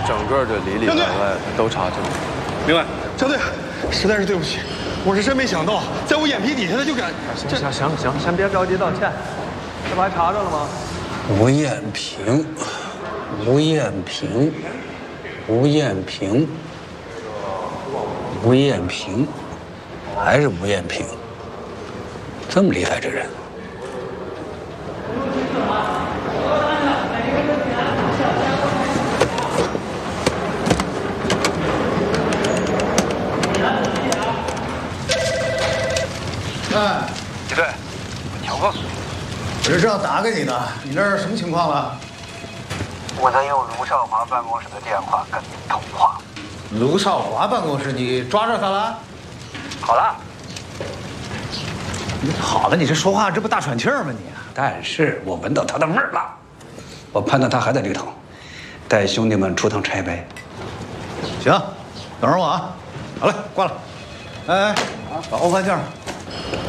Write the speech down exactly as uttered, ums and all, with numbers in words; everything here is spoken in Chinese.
整个的里里外外都查清楚。 明白。 张队，实在是对不起，我是真没想到，在我眼皮底下他就敢。 行行行行，先别着急道歉，这不还查着了吗？ 吴艳萍，吴艳萍，吴艳萍，吴艳萍，还是吴艳萍，这么厉害这人。 哎， 李队，我调告诉你， 我是正要打给你呢，你那儿什么情况了？ 我在用卢少华办公室的电话跟你通话。 卢少华办公室，你抓着他了？ 好了， 你好了，你这说话这不大喘气儿吗你？ 但是我闻到他的味儿了，我判断他还在里头，带兄弟们出趟差呗。 行，等会儿我啊。好嘞，挂了。哎哎，把欧饭券。